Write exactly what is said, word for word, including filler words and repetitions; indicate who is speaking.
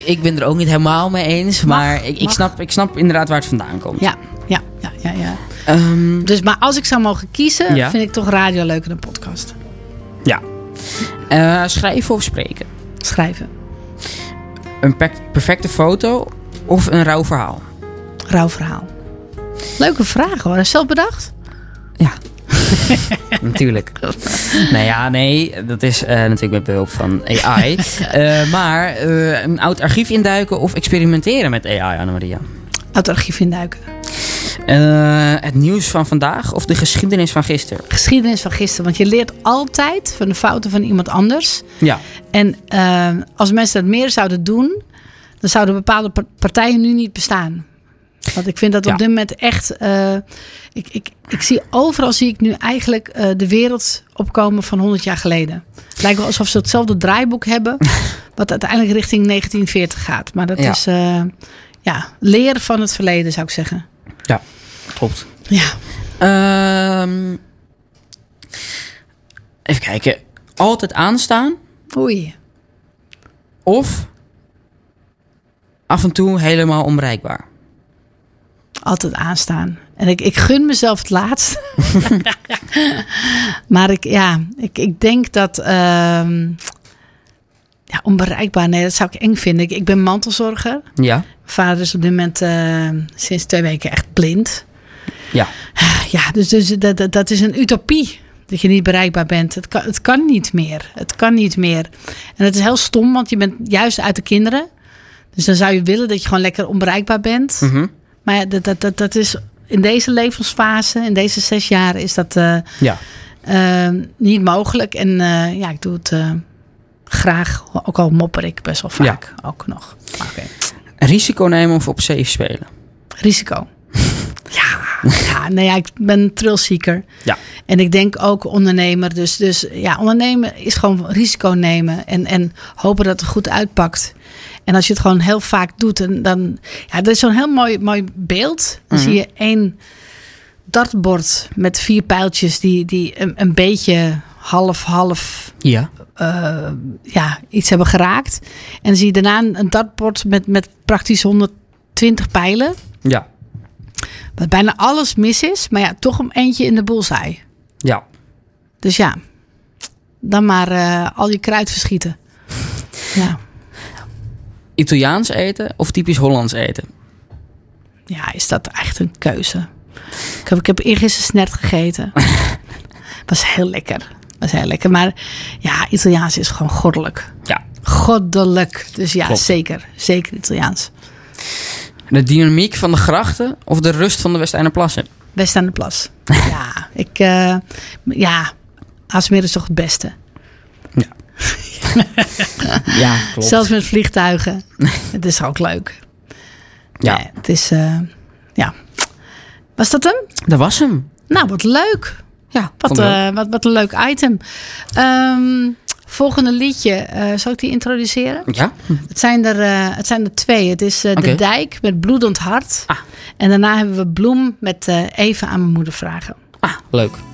Speaker 1: Ik ben er ook niet helemaal mee eens.
Speaker 2: Mag,
Speaker 1: maar ik, ik, snap, ik snap inderdaad waar het vandaan komt.
Speaker 2: Ja, ja, ja, ja. ja.
Speaker 1: Um,
Speaker 2: dus, maar als ik zou mogen kiezen,
Speaker 1: ja.
Speaker 2: vind ik toch radio leuker dan podcast.
Speaker 1: Ja. Uh, schrijven of spreken?
Speaker 2: Schrijven.
Speaker 1: Een per- perfecte foto of een rauw verhaal?
Speaker 2: Rauw verhaal. Leuke vraag hoor. Zelf bedacht?
Speaker 1: Ja. Natuurlijk. Nou ja, nee. Dat is uh, natuurlijk met behulp van A I. uh, maar uh, een oud archief induiken of experimenteren met A I, Annemaria?
Speaker 2: Oud archief induiken.
Speaker 1: Uh, het nieuws van vandaag of de geschiedenis van gisteren?
Speaker 2: Geschiedenis van gisteren. Want je leert altijd van de fouten van iemand anders.
Speaker 1: Ja.
Speaker 2: En uh, als mensen dat meer zouden doen, dan zouden bepaalde partijen nu niet bestaan. Want ik vind dat op ja. dit moment echt... Uh, ik, ik, ik zie overal zie ik nu eigenlijk uh, de wereld opkomen van honderd jaar geleden. Het lijkt wel alsof ze hetzelfde draaiboek hebben, wat uiteindelijk richting negentien veertig gaat. Maar dat ja. is uh, ja, leren van het verleden, zou ik zeggen.
Speaker 1: Ja, klopt.
Speaker 2: Ja.
Speaker 1: Um, even kijken. Altijd aanstaan.
Speaker 2: Oei.
Speaker 1: Of af en toe helemaal onbereikbaar.
Speaker 2: Altijd aanstaan. En ik, ik gun mezelf het laatst. maar ik, ja, ik, ik denk dat... Uh, ja, onbereikbaar. Nee, dat zou ik eng vinden. Ik, ik ben mantelzorger.
Speaker 1: Ja.
Speaker 2: Mijn vader is op dit moment uh, sinds twee weken echt blind.
Speaker 1: Ja.
Speaker 2: Ja, dus, dus dat, dat is een utopie. Dat je niet bereikbaar bent. Het kan, het kan niet meer. Het kan niet meer. En het is heel stom, want je bent juist uit de kinderen. Dus dan zou je willen dat je gewoon lekker onbereikbaar bent.
Speaker 1: Mm-hmm.
Speaker 2: Maar ja, dat, dat, dat, dat is in deze levensfase, in deze zes jaar, is dat uh,
Speaker 1: ja.
Speaker 2: uh, niet mogelijk. En uh, ja, ik doe het uh, graag. Ook al mopper ik best wel vaak. Ja. Ook nog. Okay.
Speaker 1: Risico nemen of op safe spelen?
Speaker 2: Risico. ja, ja, nee, ja, ik ben een thrillseeker.
Speaker 1: Ja.
Speaker 2: En ik denk ook ondernemer. Dus, dus ja, ondernemen is gewoon risico nemen. En, en hopen dat het goed uitpakt. En als je het gewoon heel vaak doet, en dan... Ja, dat is zo'n heel mooi, mooi beeld. Dan mm-hmm. zie je één dartbord met vier pijltjes die, die een, een beetje half-half...
Speaker 1: Ja.
Speaker 2: Uh, ja, iets hebben geraakt. En dan zie je daarna een dartbord met, met praktisch honderdtwintig pijlen.
Speaker 1: Ja.
Speaker 2: Wat bijna alles mis is. Maar ja, toch om eentje in de bullseye.
Speaker 1: Ja.
Speaker 2: Dus ja, dan maar uh, al je kruid verschieten. Ja.
Speaker 1: Italiaans eten of typisch Hollands eten?
Speaker 2: Ja, is dat echt een keuze? Ik heb, ik heb eergisteren snert gegeten. Was heel lekker. Was heel lekker. Maar ja, Italiaans is gewoon goddelijk.
Speaker 1: Ja.
Speaker 2: Goddelijk. Dus ja,
Speaker 1: Klopt. zeker.
Speaker 2: Zeker Italiaans.
Speaker 1: De dynamiek van de grachten of de rust van de Westeinderplassen?
Speaker 2: Westeinderplas. ja, ik... Uh, ja, Aarsmeer is toch het beste.
Speaker 1: Ja. ja, klopt.
Speaker 2: Zelfs met vliegtuigen. Het is ook leuk.
Speaker 1: Ja.
Speaker 2: Nee, het is... Uh, ja. Was dat hem?
Speaker 1: Dat was hem.
Speaker 2: Nou, wat leuk.
Speaker 1: Ja,
Speaker 2: wat, uh, wat, wat een leuk item. Um, volgende liedje. Uh, zal ik die introduceren?
Speaker 1: Ja.
Speaker 2: Het zijn er, uh, het zijn er twee. Het is uh, okay. De Dijk met Bloedend Hart.
Speaker 1: Ah.
Speaker 2: En daarna hebben we Bloem met uh, Even aan mijn moeder vragen.
Speaker 1: Ah, leuk.